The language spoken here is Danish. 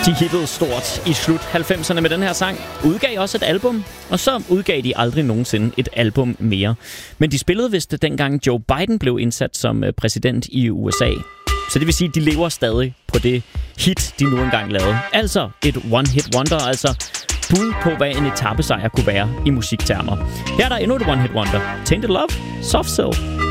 De hittede stort i slut 90'erne med den her sang, udgav også et album, og så udgav de aldrig nogensinde et album mere. Men de spillede vist dengang Joe Biden blev indsat som præsident i USA. Så det vil sige, at de lever stadig på det hit, de nu engang lavede. Altså et one-hit wonder, altså bud på, hvad en etapesejr kunne være i musiktermer. Her er der endnu et one-hit wonder. Tainted Love, Soft Cell.